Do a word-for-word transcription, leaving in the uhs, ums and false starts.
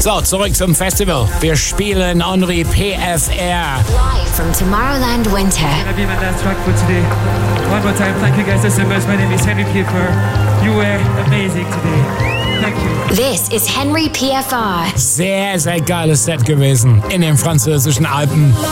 So, zurück zum Festival. Wir spielen Henry P F R. Live from Tomorrowland Winter. Gonna be my last track for today. One more time, thank you guys so much. My name is Henry P F R. You were amazing today. Thank you. This is Henry P F R. Sehr, sehr geiles Set gewesen in den französischen Alpen.